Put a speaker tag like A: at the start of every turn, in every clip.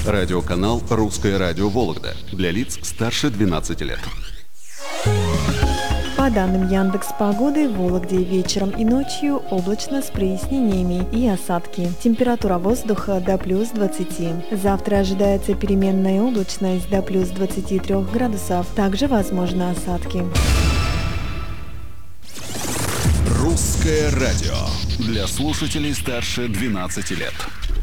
A: Радиоканал «Русское радио Вологда» для лиц старше 12 лет.
B: По данным Яндекс.Погоды, в Вологде вечером и ночью облачно с прояснениями и осадки. Температура воздуха до плюс 20. Завтра ожидается переменная облачность до плюс 23 градусов. Также возможны осадки.
A: «Русское радио» для слушателей старше 12 лет.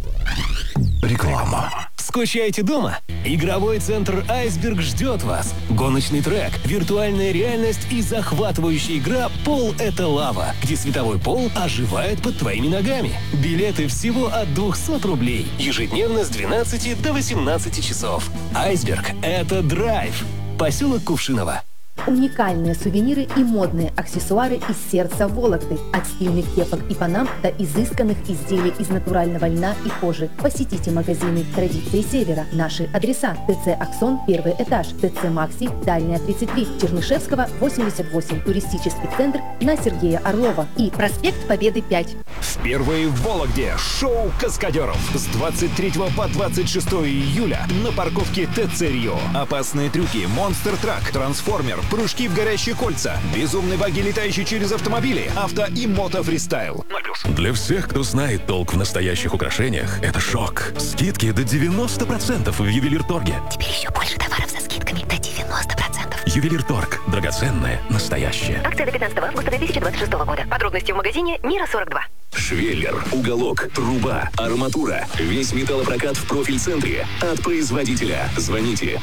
C: Реклама.
D: Скучаете дома? Игровой центр «Айсберг» ждет вас. Гоночный трек, виртуальная реальность и захватывающая игра «Пол — это лава», где световой пол оживает под твоими ногами. Билеты всего от 200 рублей. Ежедневно с 12 до 18 часов. «Айсберг» — это драйв. Поселок Кувшиново.
E: Уникальные сувениры и модные аксессуары из сердца Вологды. От стильных кепок и панам до изысканных изделий из натурального льна и кожи. Посетите магазины «Традиции Севера». Наши адреса: ТЦ «Аксон», первый этаж, ТЦ «Макси», Дальняя, 33, Чернышевского, 88, туристический центр на Сергея Орлова и проспект Победы, 5.
C: Впервые в Вологде шоу «Каскадеров» с 23 по 26 июля на парковке ТЦ «Рио». Опасные трюки, монстр-трак, трансформер, прыжки в горящие кольца, безумные баги, летающие через автомобили, авто и мото-фристайл.
F: Для всех, кто знает толк в настоящих украшениях, это шок. Скидки до 90% в Ювелирторге.
G: Теперь еще больше товаров со скидками до 90%.
F: Ювелирторг. Драгоценное, настоящее.
G: Акция до 15 августа 2026 года. Подробности в магазине «Мира 42».
C: Швеллер, уголок, труба, арматура. Весь металлопрокат в профиль-центре от производителя. Звоните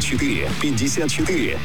C: 54 54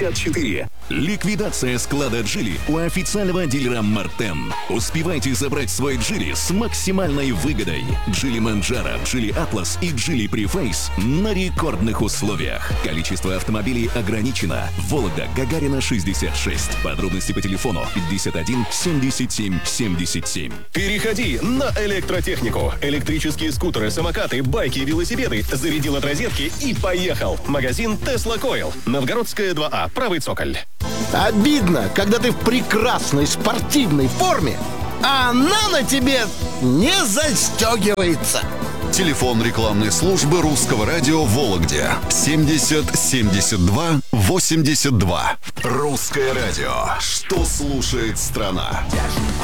C: 54.
H: Ликвидация склада «Джили» у официального дилера «Мартен». Успевайте забрать свой «Джили» с максимальной выгодой. «Джили Манджаро», «Джили Атлас» и «Джили Префейс» на рекордных условиях. Количество автомобилей ограничено. Вологда, Гагарина, 66. Подробности по телефону 51 77 77.
I: Переходи на электротехнику. Электрические скутеры, самокаты, байки, велосипеды. Зарядил от розетки и поехал. Магазин Tesla Coil. Новгородская, 2А. Правый цоколь.
J: Обидно, когда ты в прекрасной спортивной форме, а она на тебе не застегивается.
A: Телефон рекламной службы «Русского радио» в Вологде 70 72 82. «Русское радио». Что слушает страна?